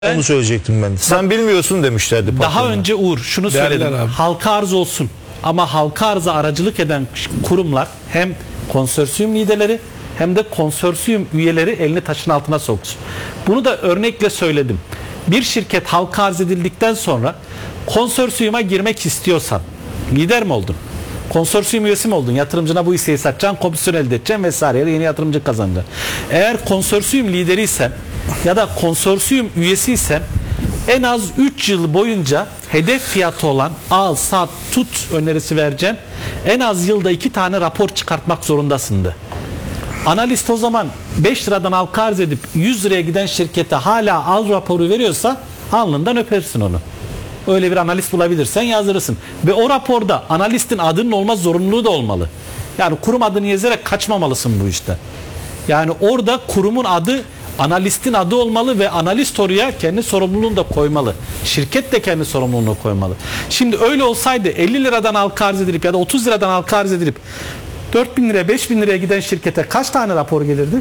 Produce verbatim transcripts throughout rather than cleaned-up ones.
Onu söyleyecektim ben. Sen bilmiyorsun demişlerdi. Daha patrona. önce Uğur şunu söyledim. Halka arz olsun. Ama halka arza aracılık eden kurumlar hem konsorsiyum liderleri hem de konsorsiyum üyeleri elini taşın altına soksun. Bunu da örnekle söyledim. Bir şirket halka arz edildikten sonra konsorsiyuma girmek istiyorsan lider mi oldun? Konsorsiyum üyesi mi oldun? Yatırımcına bu hisseyi satacaksın, komisyon elde edeceksin vesaire ya da yeni yatırımcı kazanacaksın. Eğer konsorsiyum lideriysen ya da konsorsiyum üyesiysen en az üç yıl boyunca hedef fiyatı olan al, sat, tut önerisi vereceksin. En az yılda iki tane rapor çıkartmak zorundasındı. Analist o zaman beş liradan halka arz edip yüz liraya giden şirkete hala al raporu veriyorsa alnından öpersin onu. Öyle bir analist bulabilirsen yazdırırsın. Ve o raporda analistin adının olma zorunluluğu da olmalı. Yani kurum adını yazarak kaçmamalısın bu işte. Yani orada kurumun adı analistin adı olmalı ve analist oraya kendi sorumluluğunu da koymalı. Şirket de kendi sorumluluğunu koymalı. Şimdi öyle olsaydı elli liradan halka arz edilip ya da otuz liradan halka arz edilip dört bin liraya beş bin liraya giden şirkete kaç tane rapor gelirdi?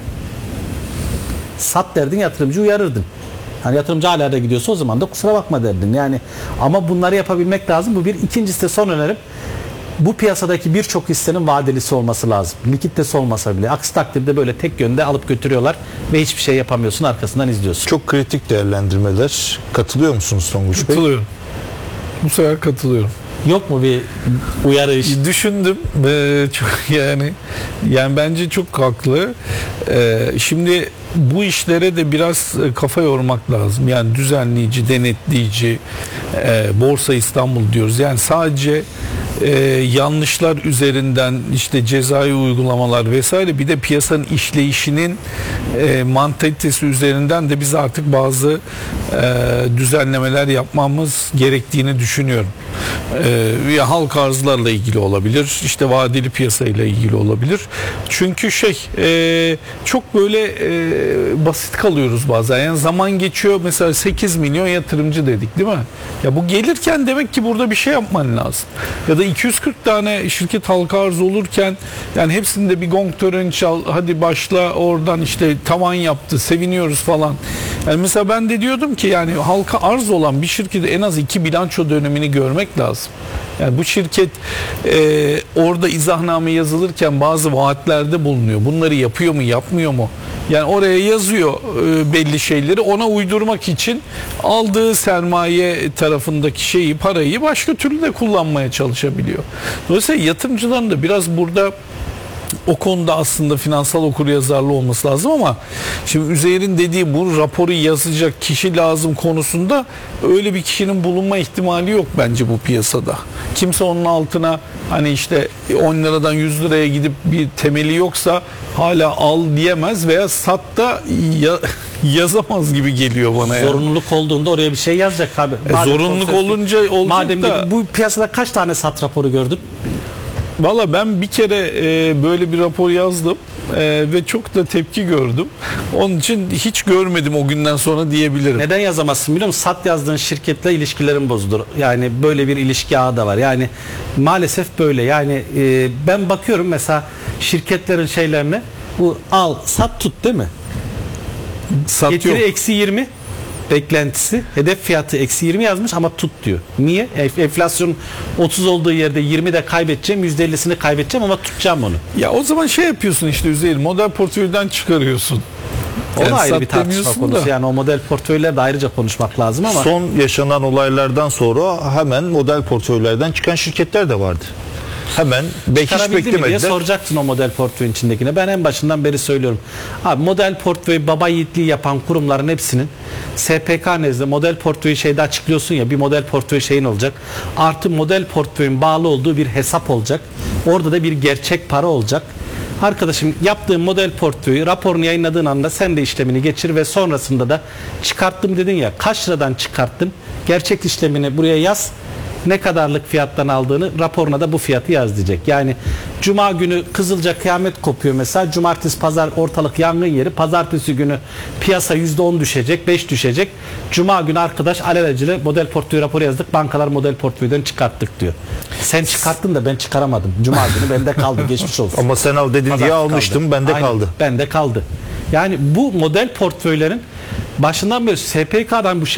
Sat derdin, yatırımcı uyarırdın. Hani yatırımcı hala da gidiyorsa o zaman da kusura bakma derdin. Yani ama bunları yapabilmek lazım. Bu bir. İkincisi de son önerim. Bu piyasadaki birçok hissenin vadelisi olması lazım. Likiditesi olmasa bile. Aksi takdirde böyle tek yönde alıp götürüyorlar ve hiçbir şey yapamıyorsun, arkasından izliyorsun. Çok kritik değerlendirmeler. Katılıyor musunuz Tonguç Bey? Katılıyorum. Bu sefer katılıyorum. Yok mu bir uyarı iş? Düşündüm. Ee, çok yani yani bence çok haklı. Ee, şimdi bu işlere de biraz kafa yormak lazım. Yani düzenleyici, denetleyici, e, Borsa İstanbul diyoruz. Yani sadece e, yanlışlar üzerinden işte cezai uygulamalar vesaire, bir de piyasanın işleyişinin e, mantalitesi üzerinden de biz artık bazı e, düzenlemeler yapmamız gerektiğini düşünüyorum. E, ya halka arzlarla ilgili olabilir, işte vadeli piyasayla ilgili olabilir. Çünkü şey e, çok böyle e, basit kalıyoruz bazen. Yani zaman geçiyor, mesela sekiz milyon yatırımcı dedik değil mi? Ya bu gelirken demek ki burada bir şey yapman lazım. Ya da iki yüz kırk tane şirket halka arz olurken yani hepsinde bir gong töreni çal, hadi başla oradan, işte tavan yaptı, seviniyoruz falan. Yani mesela ben de diyordum ki yani halka arz olan bir şirketi en az iki bilanço dönemini görmek lazım. Yani bu şirket e, orada izahname yazılırken bazı vaatlerde bulunuyor. Bunları yapıyor mu, yapmıyor mu? Yani oraya yazıyor e, belli şeyleri, ona uydurmak için aldığı sermaye tarafındaki şeyi, parayı başka türlü de kullanmaya çalışabiliyor. Dolayısıyla yatırımcıların da biraz burada o konuda aslında finansal okuryazarlı olması lazım, ama şimdi Üzeyir'in dediği bu raporu yazacak kişi lazım konusunda öyle bir kişinin bulunma ihtimali yok bence bu piyasada. Kimse onun altına hani işte on liradan yüz liraya gidip bir temeli yoksa hala al diyemez veya sat da ya, yazamaz gibi geliyor bana. Zorunluluk yani olduğunda oraya bir şey yazacak abi. E, zorunluluk olunca olacak madem da. Bu piyasada kaç tane sat raporu gördün? Valla ben bir kere e, böyle bir rapor yazdım e, ve çok da tepki gördüm. Onun için hiç görmedim o günden sonra diyebilirim. Neden yazamazsın biliyor musun? Sat yazdığın şirketle ilişkilerin bozulur. Yani böyle bir ilişki ağı da var. Yani maalesef böyle. Yani e, ben bakıyorum mesela şirketlerin şeylerine, bu al sat tut değil mi? Sat Getiri yok. eksi yirmi beklentisi, hedef fiyatı eksi yirmi yazmış ama tut diyor. Niye? Enflasyon otuz olduğu yerde yirmi de kaybedeceğim, yüzde ellisini kaybedeceğim ama tutacağım onu. Ya o zaman şey yapıyorsun işte Üzeyir, model portföyden çıkarıyorsun. O Yani da ayrı bir tartışma konusu. Da. Yani o model portföyler de ayrıca konuşmak lazım ama. Son yaşanan olaylardan sonra hemen model portföylerden çıkan şirketler de vardı. Hemen be, hiç beklemediler diye soracaksın o model portföyün içindekine. Ben en başından beri söylüyorum. Abi model portföy baba yiğitliği yapan kurumların hepsinin S P K nezdinde model portföyü şeyde açıklıyorsun ya, bir model portföy şeyin olacak. Artı model portföyün bağlı olduğu bir hesap olacak. Orada da bir gerçek para olacak. Arkadaşım yaptığın model portföyü raporunu yayınladığın anda sen de işlemini geçir ve sonrasında da çıkarttım dedin ya, kaç liradan çıkarttın? Gerçek işlemini buraya yaz. Ne kadarlık fiyattan aldığını raporuna da bu fiyatı yaz diyecek. Yani cuma günü Kızılca kıyamet kopuyor mesela. Cumartesi pazar ortalık yangın yeri. Pazartesi günü piyasa yüzde on düşecek, beş düşecek. Cuma günü arkadaş alelacele model portföy raporu yazdık. Bankalar model portföyden çıkarttık diyor. Sen çıkarttın da ben çıkaramadım. Cuma günü bende kaldı, geçmiş olsun. Ama sen al dedin diye almıştım, bende Aynen, kaldı. Bende kaldı. Yani bu model portföylerin başından beri S P K'dan bu şey